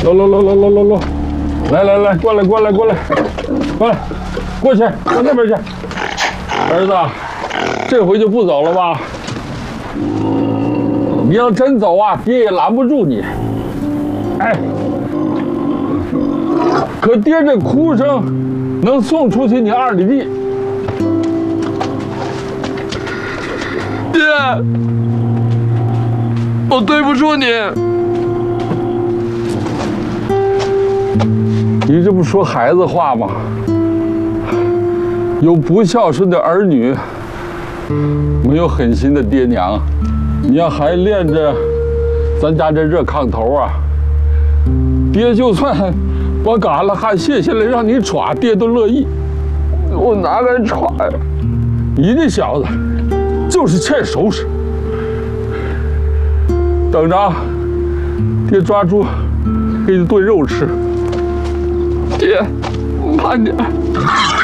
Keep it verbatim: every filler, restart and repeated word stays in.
搂搂搂搂搂搂搂，来来来，过来过来过来，过来，过去，到那边去。儿子，这回就不走了吧？你要真走啊，爹也拦不住你。哎，可爹这哭声能送出去你二里地。 爹，我对不住你。 你这不说孩子话吗？有不孝顺的儿女，没有狠心的爹娘，你要还恋着咱家这热炕头啊，爹就算把嘎啦汗卸下来让你耍，爹都乐意。 我哪敢耍呀？ 你这小子就是欠收拾。等着，爹抓住给你炖肉吃。 爹，慢点。